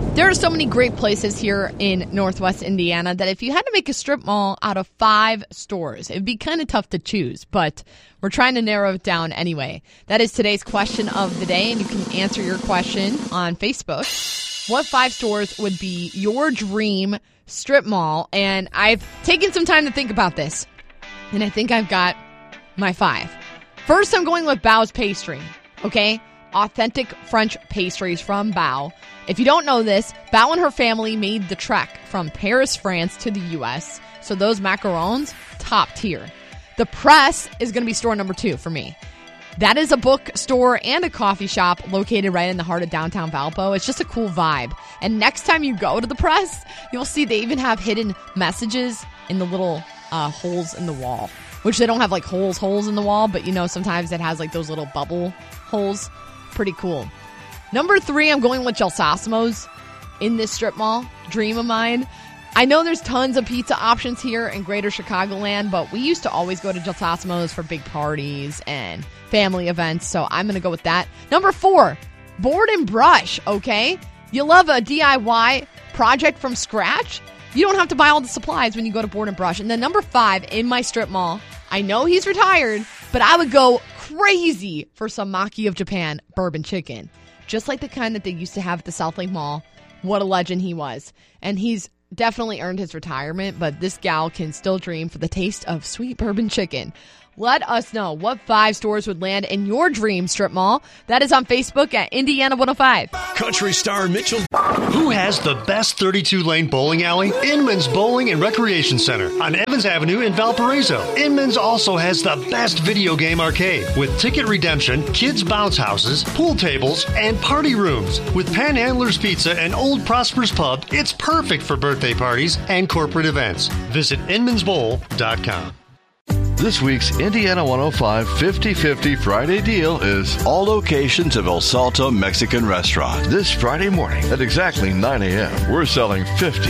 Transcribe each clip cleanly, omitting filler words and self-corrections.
There are so many great places here in Northwest Indiana that if you had to make a strip mall out of 5 stores, it'd be kind of tough to choose, but we're trying to narrow it down anyway. That is today's question of the day, and you can answer your question on Facebook. What 5 stores would be your dream strip mall? And I've taken some time to think about this, and I think I've got my 5. First, I'm going with Bao's Pastry, okay? Authentic French pastries from Bao. If you don't know this, Bao and her family made the trek from Paris, France to the U.S., so those macarons, top tier. The Press is going to be store number 2 for me. That is a bookstore and a coffee shop located right in the heart of downtown Valpo. It's just a cool vibe. And next time you go to the Press, you'll see they even have hidden messages in the little holes in the wall, which they don't have like holes in the wall, but you know, sometimes it has like those little bubble holes. Pretty cool. Number 3, I'm going with Gelsosimo's in this strip mall. Dream of mine. I know there's tons of pizza options here in Greater Chicagoland, but we used to always go to Gelsosimo's for big parties and family events, so I'm going to go with that. Number 4, Board and Brush, okay? You love a DIY project from scratch? You don't have to buy all the supplies when you go to Board and Brush. And then number 5, in my strip mall, I know he's retired, but I would go crazy for some Maki of Japan bourbon chicken. Just like the kind that they used to have at the South Lake Mall. What a legend he was. And he's definitely earned his retirement, but this gal can still dream for the taste of sweet bourbon chicken. Let us know what 5 stores would land in your dream strip mall. That is on Facebook at Indiana 105. Country star Mitchell. Who has the best 32-lane bowling alley? Inman's Bowling and Recreation Center on Evans Avenue in Valparaiso. Inman's also has the best video game arcade with ticket redemption, kids' bounce houses, pool tables, and party rooms. With Panhandler's Pizza and Old Prosper's Pub, it's perfect for birthday parties and corporate events. Visit inmansbowl.com. This week's Indiana 105 50-50 Friday deal is all locations of El Salto Mexican Restaurant. This Friday morning at exactly 9 a.m., we're selling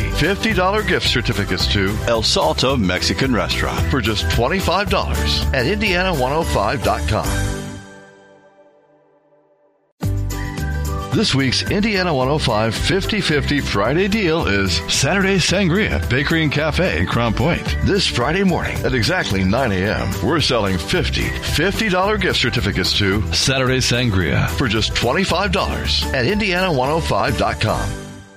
$50 gift certificates to El Salto Mexican Restaurant for just $25 at Indiana105.com. This week's Indiana 105 50-50 Friday deal is Saturday Sangria Bakery and Cafe in Crown Point. This Friday morning at exactly 9 a.m., we're selling $50 gift certificates to Saturday Sangria for just $25 at Indiana105.com.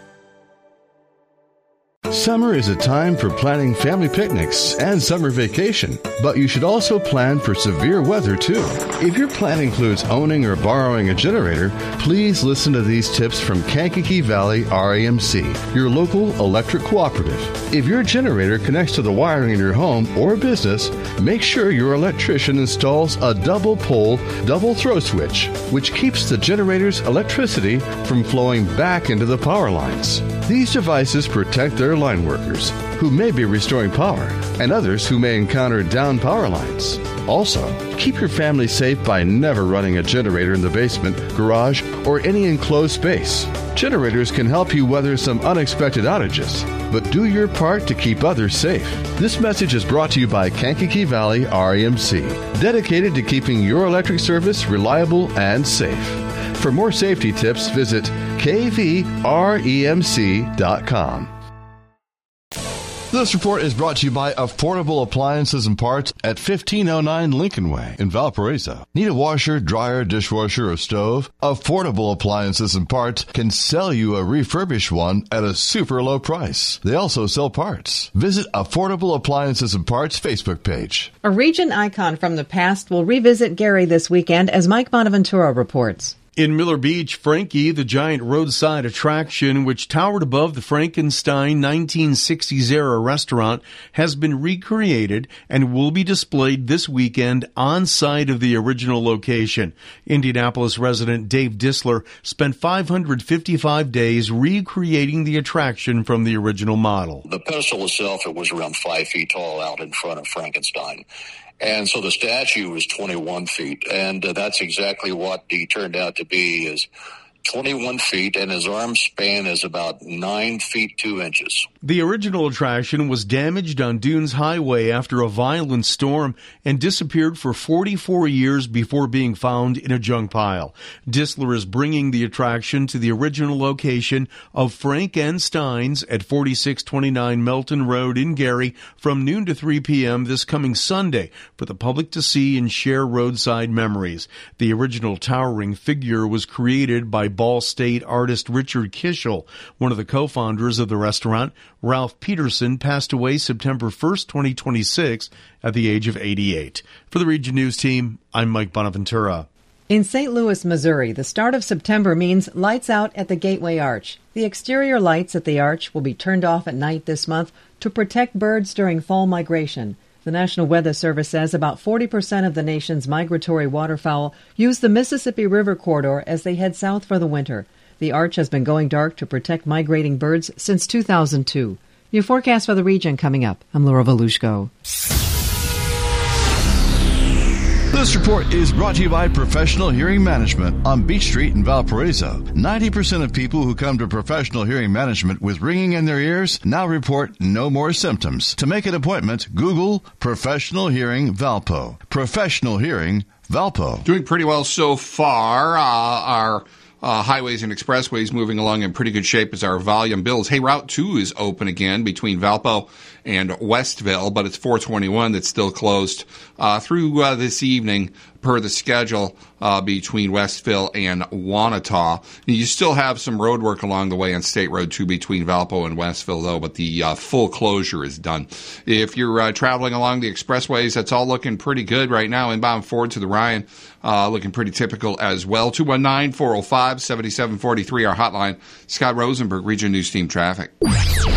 Summer is a time for planning family picnics and summer vacation, but you should also plan for severe weather too. If your plan includes owning or borrowing a generator, please listen to these tips from Kankakee Valley REMC, your local electric cooperative. If your generator connects to the wiring in your home or business, make sure your electrician installs a double-pole, double-throw switch, which keeps the generator's electricity from flowing back into the power lines. These devices protect their line workers, who may be restoring power, and others who may encounter down power lines. Also, keep your family safe by never running a generator in the basement, garage, or any enclosed space. Generators can help you weather some unexpected outages, but do your part to keep others safe. This message is brought to you by Kankakee Valley REMC, dedicated to keeping your electric service reliable and safe. For more safety tips, visit kvremc.com. This report is brought to you by Affordable Appliances and Parts at 1509 Lincoln Way in Valparaiso. Need a washer, dryer, dishwasher, or stove? Affordable Appliances and Parts can sell you a refurbished one at a super low price. They also sell parts. Visit Affordable Appliances and Parts Facebook page. A region icon from the past will revisit Gary this weekend, as Mike Bonaventura reports. In Miller Beach, Frankie, the giant roadside attraction, which towered above the Frankenstein 1960s-era restaurant, has been recreated and will be displayed this weekend on site of the original location. Indianapolis resident Dave Disler spent 555 days recreating the attraction from the original model. The pedestal itself, it was around 5 feet tall out in front of Frankenstein. And so the statue was 21 feet, and that's exactly what he turned out to be, is 21 feet, and his arm span is about 9 feet 2 inches. The original attraction was damaged on Dunes Highway after a violent storm and disappeared for 44 years before being found in a junk pile. Distler is bringing the attraction to the original location of Frank N. Stein's at 4629 Melton Road in Gary from noon to 3 p.m. this coming Sunday for the public to see and share roadside memories. The original towering figure was created by Ball State artist Richard Kishel. One of the co-founders of the restaurant, Ralph Peterson, passed away September 1st, 2026 at the age of 88. For the Region News Team, I'm Mike Bonaventura. In St. Louis, Missouri, the start of September means lights out at the Gateway Arch. The exterior lights at the arch will be turned off at night this month to protect birds during fall migration. The National Weather Service says about 40% of the nation's migratory waterfowl use the Mississippi River corridor as they head south for the winter. The arch has been going dark to protect migrating birds since 2002. Your forecast for the region coming up. I'm Laura Volushko. This report is brought to you by Professional Hearing Management on Beach Street in Valparaiso. 90% of people who come to Professional Hearing Management with ringing in their ears now report no more symptoms. To make an appointment, Google Professional Hearing Valpo. Professional Hearing Valpo. Doing pretty well so far. Our highways and expressways moving along in pretty good shape as our volume builds. Hey, Route 2 is open again between Valpo and Westville, but it's 421 that's still closed through this evening per the schedule between Westville and Wanata. You still have some road work along the way on State Road 2 between Valpo and Westville, though, but the full closure is done. If you're traveling along the expressways, that's all looking pretty good right now. Inbound Ford to the Ryan, looking pretty typical as well. 219-405-7743, our hotline. Scott Rosenberg, Region News Team Traffic.